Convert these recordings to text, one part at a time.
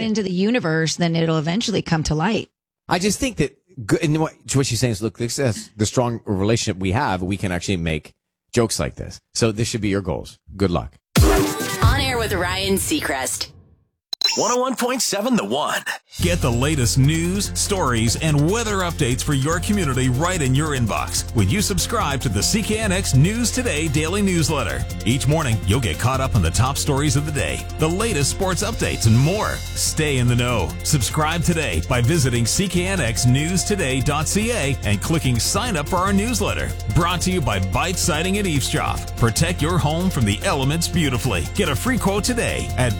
into the universe, then it'll eventually come to light. I just think that, and what she's saying is, look, this is the strong relationship we have. We can actually make jokes like this. So this should be your goals. Good luck. On Air with Ryan Seacrest. 101.7 The One. Get the latest news, stories, and weather updates for your community right in your inbox when you subscribe to the CKNX News Today daily newsletter. Each morning, you'll get caught up on the top stories of the day, the latest sports updates, and more. Stay in the know. Subscribe today by visiting cknxnewstoday.ca and clicking sign up for our newsletter. Brought to you by Bite Siding and Eavesdrop. Protect your home from the elements beautifully. Get a free quote today at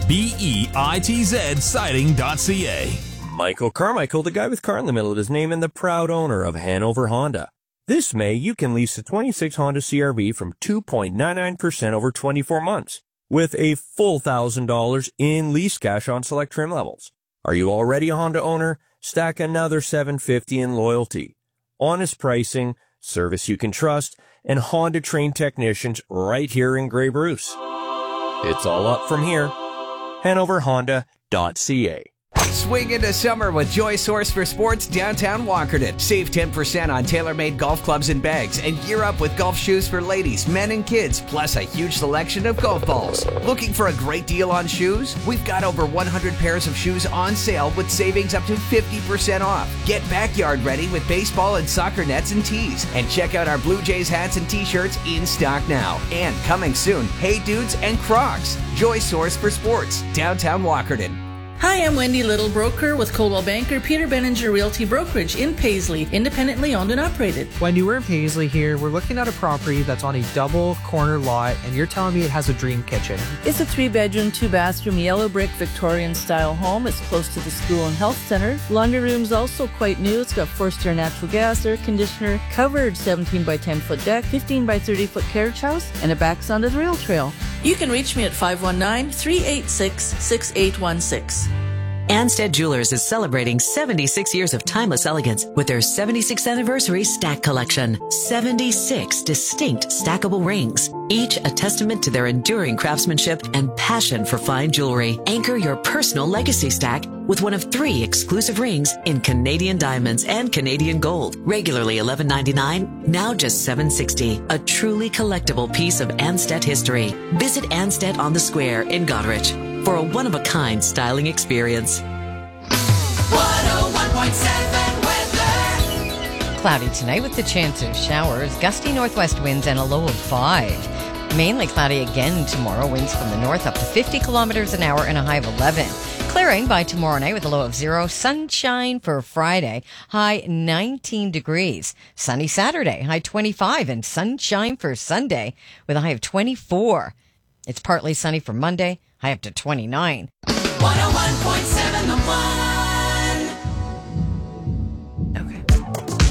BEITZsiding.ca. Michael Carmichael, the guy with car in the middle of his name and the proud owner of Hanover Honda. This May, you can lease a 26 Honda CRV from 2.99% over 24 months with a full $1,000 in lease cash on select trim levels. Are you already a Honda owner? Stack another $750 in loyalty. Honest pricing, service you can trust, and Honda trained technicians right here in Grey Bruce. It's all up from here. HanoverHonda.ca. Swing into summer with Joy Source for Sports downtown Walkerton. Save 10% on tailor-made golf clubs and bags and gear up with golf shoes for ladies, men, and kids, plus a huge selection of golf balls. Looking for a great deal on shoes? We've got over 100 pairs of shoes on sale with savings up to 50% off. Get backyard ready with baseball and soccer nets and tees. And check out our Blue Jays hats and t-shirts in stock now. And coming soon, Hey Dudes and Crocs. Joy Source for Sports, downtown Walkerton. Hi, I'm Wendy Little, broker with Coldwell Banker Peter Benninger Realty Brokerage in Paisley, independently owned and operated. Wendy, we're in Paisley here. We're looking at a property that's on a double corner lot, and you're telling me it has a dream kitchen. It's a 3-bedroom, 2-bathroom, yellow brick Victorian-style home. It's close to the school and health center. Laundry room's also quite new. It's got 4-star natural gas, air conditioner, covered 17 by 10 foot deck, 15 by 30 foot carriage house, and it backs onto the rail trail. You can reach me at 519-386-6816. Anstead Jewelers is celebrating 76 years of timeless elegance with their 76th anniversary stack collection. 76 distinct stackable rings, each a testament to their enduring craftsmanship and passion for fine jewelry. Anchor your personal legacy stack with one of 3 exclusive rings in Canadian diamonds and Canadian gold. Regularly $11.99, now just $7.60. A truly collectible piece of Anstead history. Visit Anstead on the Square in Goderich for a one-of-a-kind styling experience. 101.7 weather. Cloudy tonight with the chance of showers, gusty northwest winds, and a low of 5. Mainly cloudy again tomorrow, winds from the north up to 50 kilometers an hour and a high of 11. Clearing by tomorrow night with a low of 0. Sunshine for Friday, high 19 degrees. Sunny Saturday, high 25. And sunshine for Sunday with a high of 24. It's partly sunny for Monday, high up to 29. 101.